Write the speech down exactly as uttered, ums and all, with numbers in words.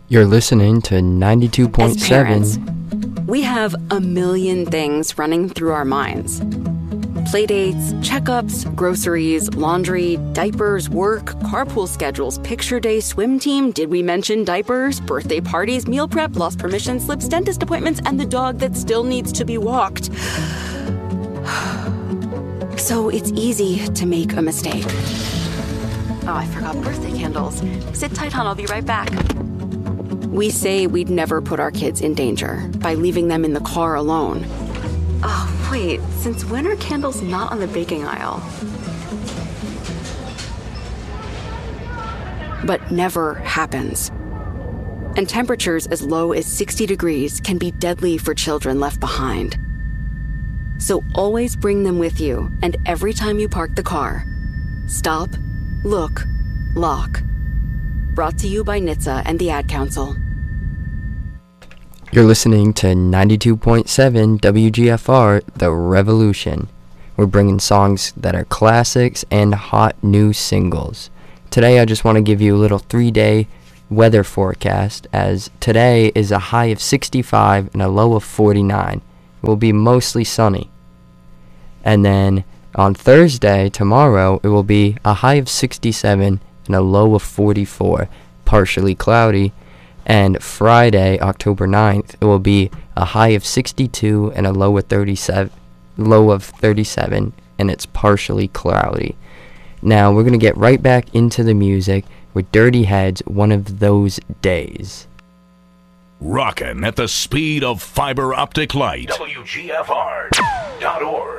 You're listening to ninety-two point seven. As parents, we have a million things running through our minds. Playdates, checkups, groceries, laundry, diapers, work, carpool schedules, picture day, swim team, did we mention diapers, birthday parties, meal prep, lost permission slips, dentist appointments, and the dog that still needs to be walked. So it's easy to make a mistake. Oh, I forgot birthday candles. Sit tight, hon, I'll be right back. We say we'd never put our kids in danger by leaving them in the car alone. Oh, wait, since when are candles not on the baking aisle? But never happens. And temperatures as low as sixty degrees can be deadly for children left behind. So always bring them with you, and every time you park the car, stop, look, lock. Brought to you by N H T S A and the Ad Council. You're listening to ninety-two point seven W G F R, The Revolution. We're bringing songs that are classics and hot new singles. Today I just want to give you a little three-day weather forecast, as today is a high of sixty-five and a low of forty-nine. It will be mostly sunny. And then on Thursday, tomorrow, it will be a high of sixty-seven and a low of forty-four, partially cloudy. And Friday, October ninth, it will be a high of sixty-two and a low of thirty-seven, low of thirty-seven, and it's partially cloudy. Now, we're going to get right back into the music with Dirty Heads, One of Those Days. Rockin' at the speed of fiber optic light. W G F R dot org.